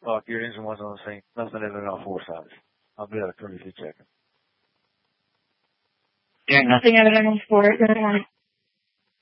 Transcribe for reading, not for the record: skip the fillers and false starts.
Your engine wasn't on the same, nothing in it on four sides. I'll be out of courtesy checking. There's nothing evident on sport.